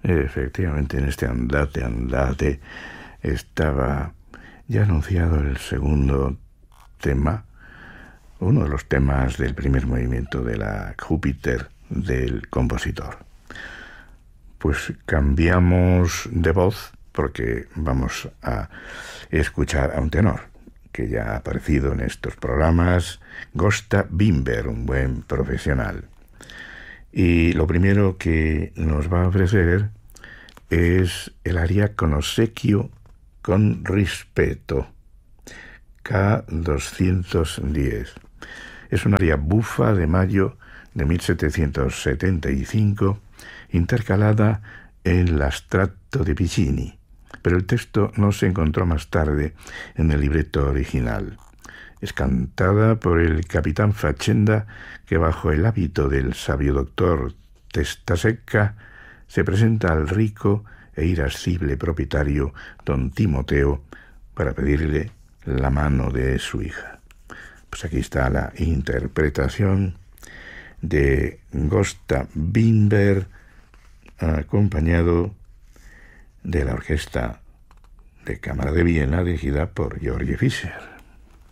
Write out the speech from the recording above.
Efectivamente, en este andate estaba ya anunciado el segundo tema, uno de los temas del primer movimiento de la Júpiter del compositor. Pues cambiamos de voz porque vamos a escuchar a un tenor que ya ha aparecido en estos programas, Gösta Wimber, un buen profesional. Y lo primero que nos va a ofrecer es el aria con obsequio con rispetto, K210. Es un aria bufa de mayo de 1775, intercalada en l'Astratto de Piccini, pero el texto no se encontró más tarde en el libreto original. Es cantada por el capitán Facenda, que bajo el hábito del sabio doctor Testa-Secca se presenta al rico e irascible propietario don Timoteo para pedirle la mano de su hija. Pues aquí está la interpretación de Gösta Wimber, acompañado de la Orquesta de Cámara de Viena dirigida por George Fischer.